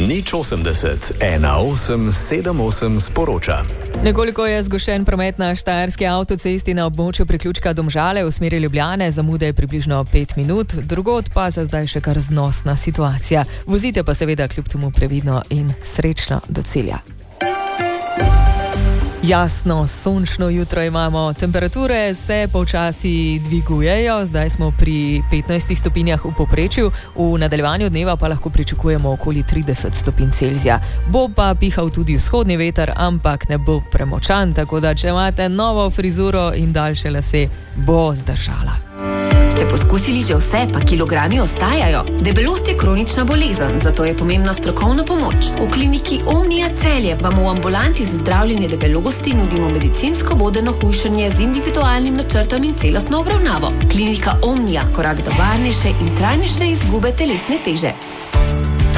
080 1878 sporoča. Nekoliko je zgošen promet na Štajerski avtocesti na območju priključka Domžale v smeri Ljubljane, zamude je približno 5 minut, drugod pa za zdaj še kar znosna situacija. Vozite pa seveda kljub temu previdno in srečno do cilja. Jasno, sončno jutro imamo, temperature se počasi dvigujejo, zdaj smo pri 15 stopinjah v povprečju, v nadaljevanju dneva pa lahko pričakujemo okoli 30 stopinj Celzija. Bo pa pihal tudi vzhodni veter, ampak ne bo premočan, tako da če imate novo frizuro in daljše lase, bo zdržala. Ste poskusili že vse, pa kilogrami ostajajo? Debelost je kronična bolezen, zato je pomembna strokovna pomoč. V kliniki Omnia Celje vam v ambulanti za zdravljenje debelosti nudimo medicinsko vodeno hujšanje z individualnim načrtom in celostno obravnavo. Klinika Omnia, korak do varnejše in trajnejše izgube telesne teže.